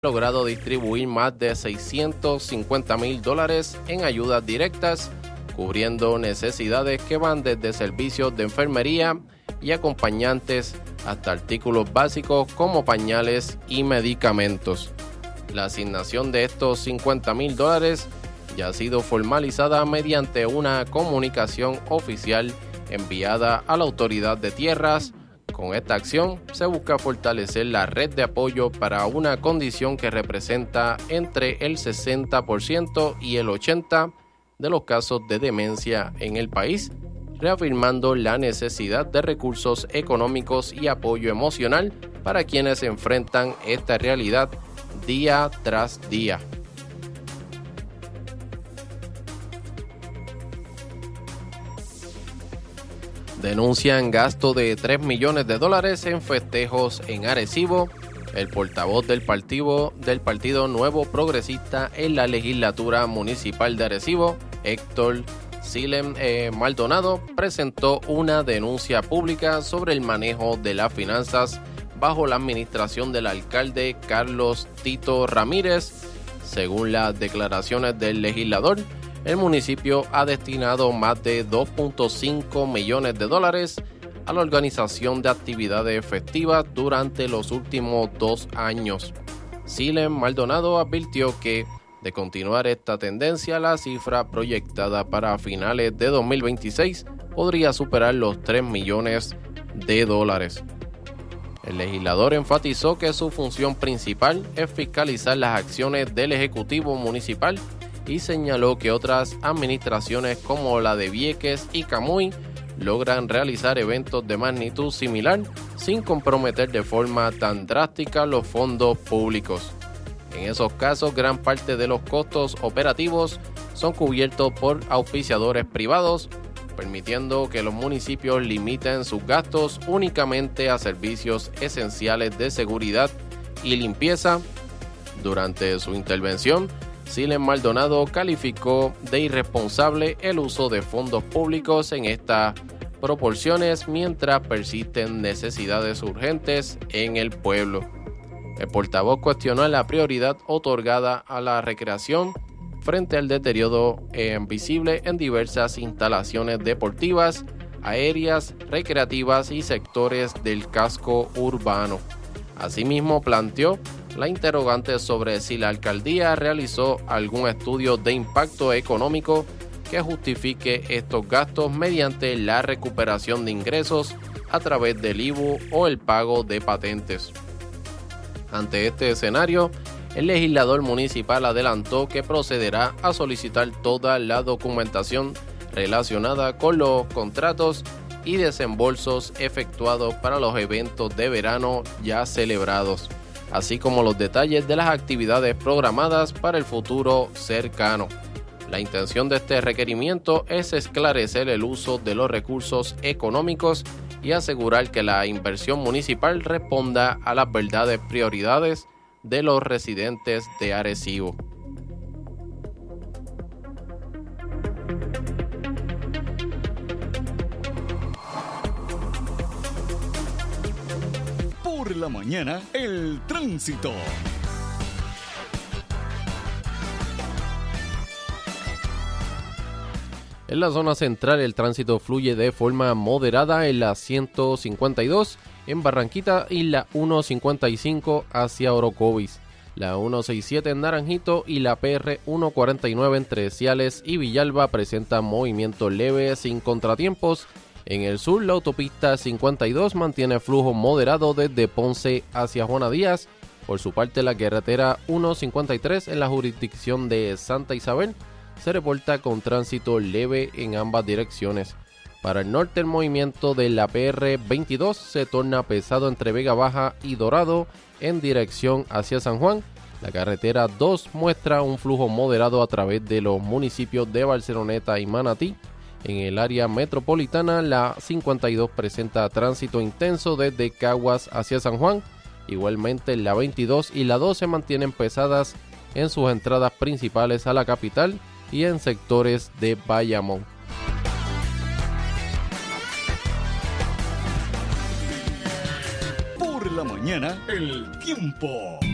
logrado distribuir más de $650,000 en ayudas directas, cubriendo necesidades que van desde servicios de enfermería y acompañantes hasta artículos básicos como pañales y medicamentos. La asignación de estos $50,000 ya ha sido formalizada mediante una comunicación oficial enviada a la Autoridad de Tierras. Con esta acción se busca fortalecer la red de apoyo para una condición que representa entre el 60% y el 80% de los casos de demencia en el país, reafirmando la necesidad de recursos económicos y apoyo emocional para quienes enfrentan esta realidad día tras día. Denuncian gasto de $3 millones en festejos en Arecibo. El portavoz del Partido Nuevo Progresista en la legislatura municipal de Arecibo, Héctor Silem Maldonado, presentó una denuncia pública sobre el manejo de las finanzas bajo la administración del alcalde Carlos Tito Ramírez. Según las declaraciones del legislador, el municipio ha destinado más de $2.5 millones a la organización de actividades festivas durante los últimos 2 años. Silem Maldonado advirtió que, de continuar esta tendencia, la cifra proyectada para finales de 2026 podría superar los $3 millones. El legislador enfatizó que su función principal es fiscalizar las acciones del Ejecutivo Municipal y señaló que otras administraciones como la de Vieques y Camuy logran realizar eventos de magnitud similar sin comprometer de forma tan drástica los fondos públicos. En esos casos, gran parte de los costos operativos son cubiertos por auspiciadores privados, permitiendo que los municipios limiten sus gastos únicamente a servicios esenciales de seguridad y limpieza. Durante su intervención, Silem Maldonado calificó de irresponsable el uso de fondos públicos en estas proporciones mientras persisten necesidades urgentes en el pueblo. El portavoz cuestionó la prioridad otorgada a la recreación frente al deterioro visible en diversas instalaciones deportivas, aéreas, recreativas y sectores del casco urbano. Asimismo, planteó la interrogante sobre si la alcaldía realizó algún estudio de impacto económico que justifique estos gastos mediante la recuperación de ingresos a través del IVU o el pago de patentes. Ante este escenario, el legislador municipal adelantó que procederá a solicitar toda la documentación relacionada con los contratos y desembolsos efectuados para los eventos de verano ya celebrados, así como los detalles de las actividades programadas para el futuro cercano. La intención de este requerimiento es esclarecer el uso de los recursos económicos y asegurar que la inversión municipal responda a las verdaderas prioridades de los residentes de Arecibo. Por la mañana, el tránsito. En la zona central, el tránsito fluye de forma moderada en la 152 en Barranquita y la 155 hacia Orocovis, la 167 en Naranjito y la PR 149 entre Ciales y Villalba presentan movimiento leve sin contratiempos. En el sur, la autopista 52 mantiene flujo moderado desde Ponce hacia Juana Díaz. Por su parte, la carretera 153 en la jurisdicción de Santa Isabel se reporta con tránsito leve en ambas direcciones. Para el norte, el movimiento de la PR 22 se torna pesado entre Vega Baja y Dorado en dirección hacia San Juan. La carretera 2 muestra un flujo moderado a través de los municipios de Barceloneta y Manatí. En el área metropolitana, la 52 presenta tránsito intenso desde Caguas hacia San Juan. Igualmente, la 22 y la 2 se mantienen pesadas en sus entradas principales a la capital y en sectores de Bayamón. Por la mañana, el tiempo.